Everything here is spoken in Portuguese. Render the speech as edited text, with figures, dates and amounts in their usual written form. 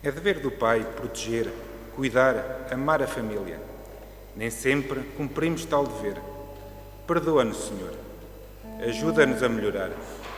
É dever do pai proteger, cuidar, amar a família. Nem sempre cumprimos tal dever. Perdoa-nos, Senhor. Ajuda-nos a melhorar.